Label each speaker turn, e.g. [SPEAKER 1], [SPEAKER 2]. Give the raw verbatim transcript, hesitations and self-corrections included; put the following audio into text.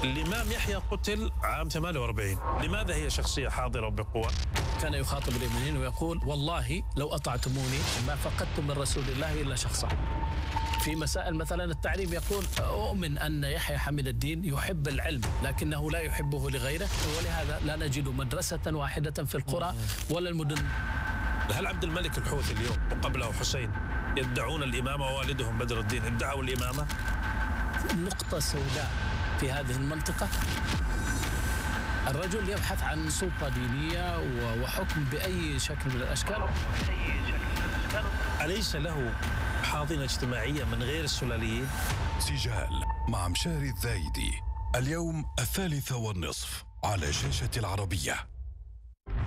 [SPEAKER 1] الإمام يحيى قتل عام ثمانية وأربعين، لماذا هي شخصية حاضرة بقوة؟
[SPEAKER 2] كان يخاطب اليمنيين ويقول: والله لو أطعتموني ما فقدتم من رسول الله إلا شخصا. في مسائل مثلا التعريب يقول: أؤمن أن يحيى حميد الدين يحب العلم لكنه لا يحبه لغيره، ولهذا لا نجد مدرسة واحدة في القرى ولا المدن.
[SPEAKER 1] هل عبد الملك الحوثي اليوم وقبله حسين يدعون الإمامة ووالدهم بدر الدين ادعوا الإمامة؟
[SPEAKER 2] نقطة سوداء في هذه المنطقة. الرجل يبحث عن سلطة دينية وحكم بأي شكل من الأشكال.
[SPEAKER 1] أليس له حاضنة اجتماعية من غير السلاليين؟
[SPEAKER 3] سجال مع مشاري الذايدي اليوم الثالثة والنصف على شاشة العربية.